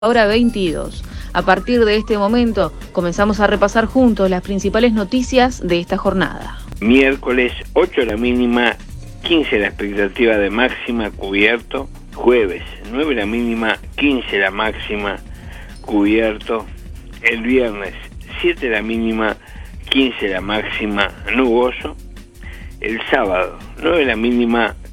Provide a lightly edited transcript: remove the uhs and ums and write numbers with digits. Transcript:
Hora 22. A partir de este momento comenzamos a repasar juntos las principales noticias de esta jornada. Miércoles 8 la mínima, 15 la expectativa de máxima, cubierto. Jueves 9 la mínima, 15 la máxima, cubierto. El viernes 7 la mínima, 15 la máxima, nuboso. El sábado 9 la mínima,